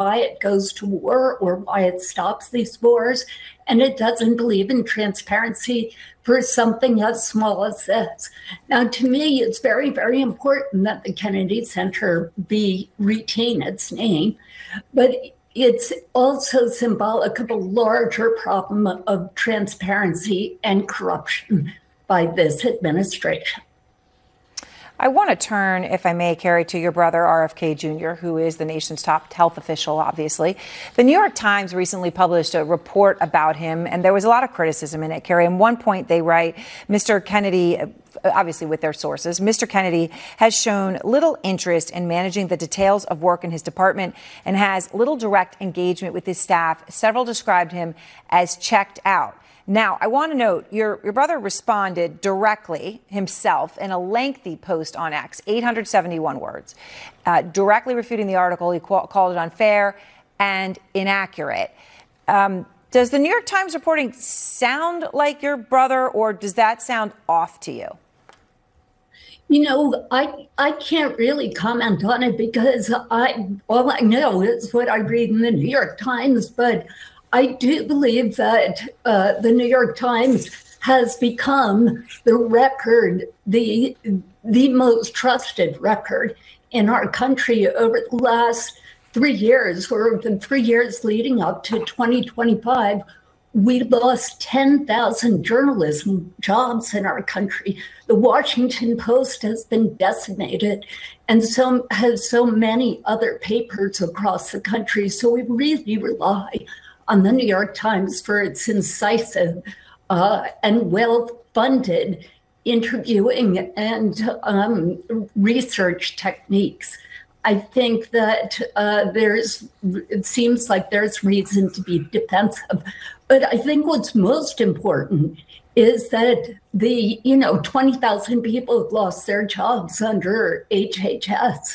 why it goes to war or why it stops these wars. And it doesn't believe in transparency for something as small as this. Now, to me, it's very, very important that the Kennedy Center retain its name, but it's also symbolic of a larger problem of transparency and corruption by this administration. I want to turn, if I may, Carrie, to your brother, RFK Jr., who is the nation's top health official, obviously. The New York Times recently published a report about him, and there was a lot of criticism in it, Carrie. At one point, they write, Mr. Kennedy, obviously with their sources, Mr. Kennedy has shown little interest in managing the details of work in his department and has little direct engagement with his staff. Several described him as checked out. Now, I want to note, your brother responded directly himself in a lengthy post on X, 871 words, directly refuting the article. He called it unfair and inaccurate. Does the New York Times reporting sound like your brother, or does that sound off to you? You know, I can't really comment on it because all I know is what I read in the New York Times, but I do believe that the New York Times has become the record, the most trusted record in our country over the last 3 years, or the 3 years leading up to 2025. We lost 10,000 journalism jobs in our country. The Washington Post has been decimated, and so has so many other papers across the country. So we really rely on the New York Times for its incisive and well-funded interviewing and research techniques. I think that it seems like there's reason to be defensive. But I think what's most important is that 20,000 people have lost their jobs under HHS.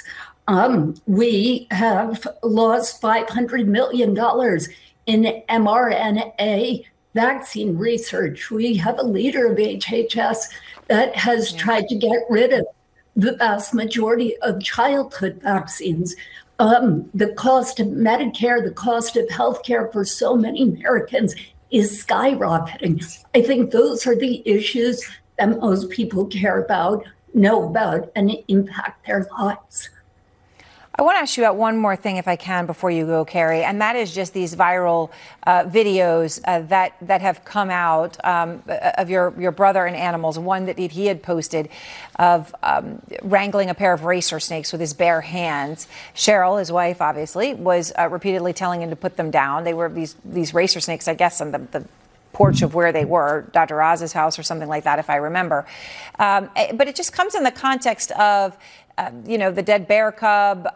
We have lost $500 million in mRNA vaccine research. We have a leader of HHS that has tried to get rid of the vast majority of childhood vaccines. The cost of Medicare, the cost of healthcare for so many Americans is skyrocketing. I think those are the issues that most people care about, know about, and impact their lives. I want to ask you about one more thing, if I can, before you go, Carrie, and that is just these viral videos that have come out of your brother and animals. One that he had posted of wrangling a pair of racer snakes with his bare hands. Cheryl, his wife, obviously, was repeatedly telling him to put them down. They were these racer snakes, I guess, on the porch of where they were, Dr. Oz's house or something like that, if I remember. But it just comes in the context of the dead bear cub,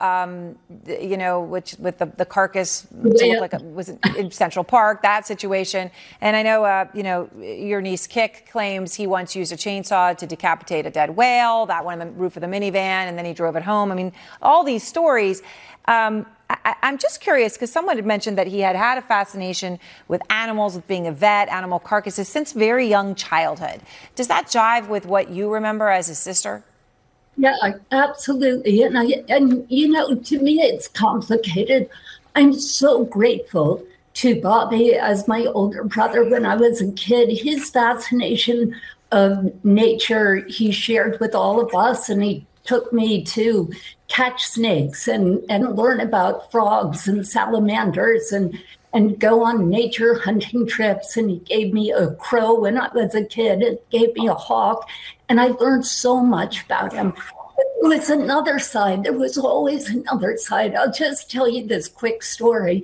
which with the carcass looked like it was in Central Park, that situation. And I know, your niece Kik claims he once used a chainsaw to decapitate a dead whale that went on the roof of the minivan, and then he drove it home. I mean, all these stories. I'm just curious because someone had mentioned that he had a fascination with animals, with being a vet, animal carcasses since very young childhood. Does that jive with what you remember as his sister? Yeah, absolutely. And to me, it's complicated. I'm so grateful to Bobby as my older brother. When I was a kid, his fascination of nature, he shared with all of us, and he took me to catch snakes and learn about frogs and salamanders and go on nature hunting trips. And he gave me a crow when I was a kid. It gave me a hawk. And I learned so much about him. But there was another side. There was always another side. I'll just tell you this quick story.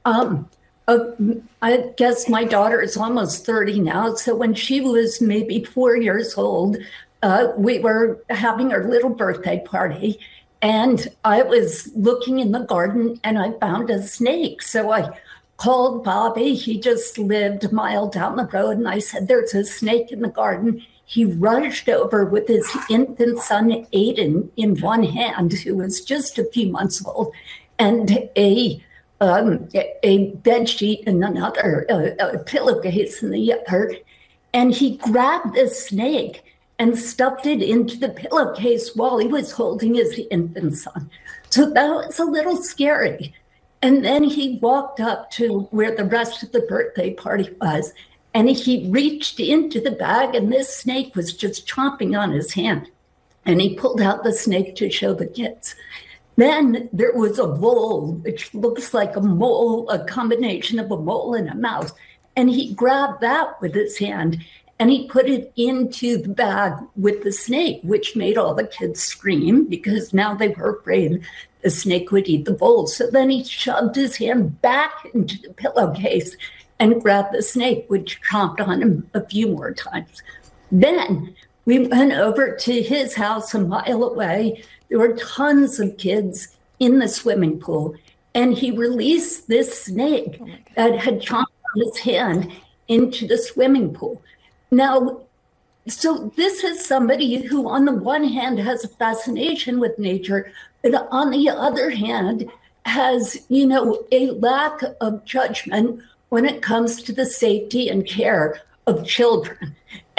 I guess my daughter is almost 30 now. So when she was maybe 4 years old, we were having our little birthday party. And I was looking in the garden and I found a snake. So I called Bobby. He just lived a mile down the road. And I said, there's a snake in the garden. He rushed over with his infant son, Aiden, in one hand, who was just a few months old, and a bed sheet in another, a pillowcase in the other. And he grabbed the snake and stuffed it into the pillowcase while he was holding his infant son. So that was a little scary. And then he walked up to where the rest of the birthday party was, and he reached into the bag, and this snake was just chomping on his hand. And he pulled out the snake to show the kids. Then there was a vole, which looks like a mole, a combination of a mole and a mouse. And he grabbed that with his hand, and he put it into the bag with the snake, which made all the kids scream because now they were afraid the snake would eat the vole. So then he shoved his hand back into the pillowcase and grabbed the snake, which chomped on him a few more times. Then we went over to his house a mile away. There were tons of kids in the swimming pool, and he released this snake that had chomped on his hand into the swimming pool. Now, so this is somebody who, on the one hand, has a fascination with nature, but on the other hand, has, a lack of judgment when it comes to the safety and care of children.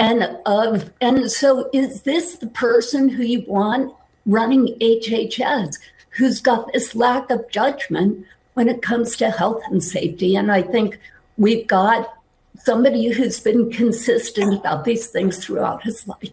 And so is this the person who you want running HHS, who's got this lack of judgment when it comes to health and safety? And I think we've got somebody who's been consistent about these things throughout his life.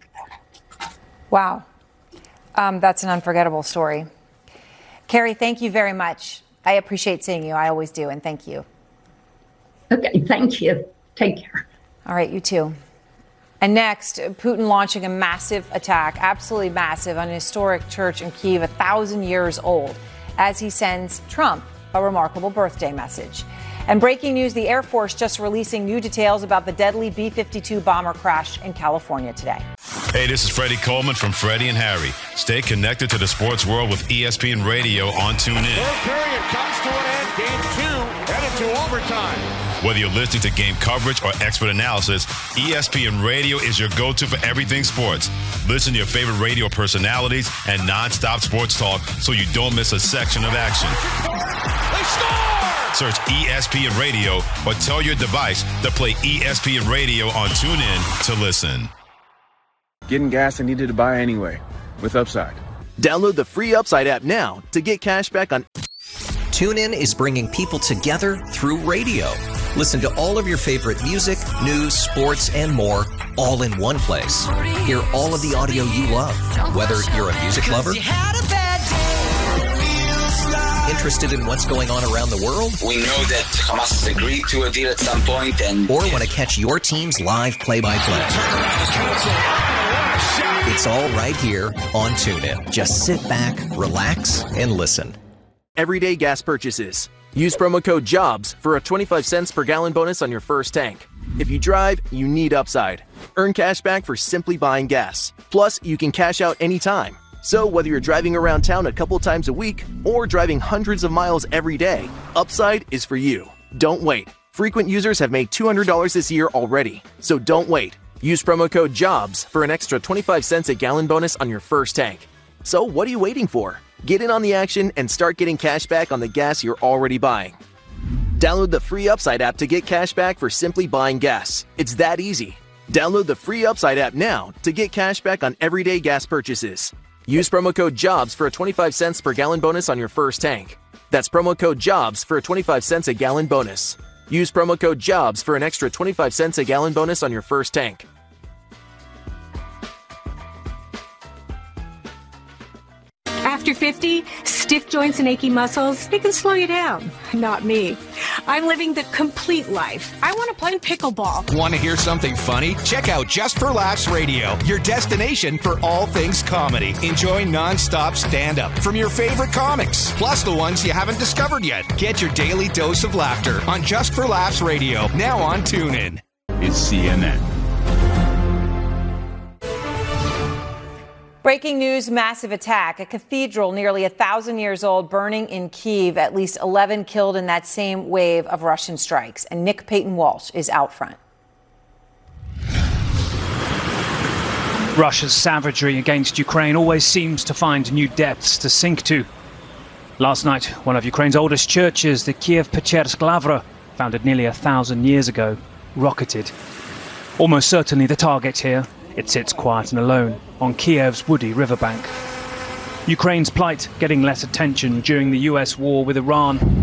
Wow. That's an unforgettable story. Carrie, thank you very much. I appreciate seeing you. I always do. And thank you. Okay. Thank you. Take care. All right. You too. And next, Putin launching a massive attack, absolutely massive, on a historic church in Kyiv, 1,000 years old, as he sends Trump a remarkable birthday message. And breaking news, the Air Force just releasing new details about the deadly B-52 bomber crash in California today. Hey, this is Freddie Coleman from Freddie and Harry. Stay connected to the sports world with ESPN Radio on TuneIn. Third period comes to an end. Game 2 headed to overtime. Whether you're listening to game coverage or expert analysis, ESPN Radio is your go-to for everything sports. Listen to your favorite radio personalities and non-stop sports talk so you don't miss a section of action. They score! Search ESPN Radio or tell your device to play ESPN Radio on TuneIn to listen. Getting gas I needed to buy anyway with Upside. Download the free Upside app now to get cash back on. TuneIn is bringing people together through radio. Listen to all of your favorite music, news, sports, and more, all in one place. Hear all of the audio you love, whether you're a music lover, interested in what's going on around the world, we know that Hamas has agreed to a deal at some point, or want to catch your team's live play-by-play. It's all right here on TuneIn. Just sit back, relax, and listen. Everyday gas purchases. Use promo code JOBS for a 25 cents per gallon bonus on your first tank. If you drive, you need Upside. Earn cash back for simply buying gas. Plus, you can cash out anytime. So whether you're driving around town a couple times a week or driving hundreds of miles every day, Upside is for you. Don't wait. Frequent users have made $200 this year already. So don't wait. Use promo code JOBS for an extra 25 cents a gallon bonus on your first tank. So what are you waiting for? Get in on the action and start getting cash back on the gas you're already buying. Download the free Upside app to get cash back for simply buying gas. It's that easy. Download the free Upside app now to get cash back on everyday gas purchases. Use promo code JOBS for a 25 cents per gallon bonus on your first tank. That's promo code JOBS for a 25 cents a gallon bonus. Use promo code JOBS for an extra 25 cents a gallon bonus on your first tank. After 50, stiff joints and achy muscles, they can slow you down. Not me. I'm living the complete life. I want to play pickleball. Want to hear something funny? Check out Just for Laughs Radio, your destination for all things comedy. Enjoy non-stop stand-up from your favorite comics, plus the ones you haven't discovered yet. Get your daily dose of laughter on Just for Laughs Radio, now on TuneIn. It's CNN. Breaking news, massive attack. A cathedral nearly 1,000 years old burning in Kyiv. At least 11 killed in that same wave of Russian strikes. And Nick Payton-Walsh is out front. Russia's savagery against Ukraine always seems to find new depths to sink to. Last night, one of Ukraine's oldest churches, the Kiev-Pechersk Lavra, founded nearly 1,000 years ago, rocketed. Almost certainly the target here. It sits quiet and alone on Kiev's woody riverbank. Ukraine's plight getting less attention during the US war with Iran.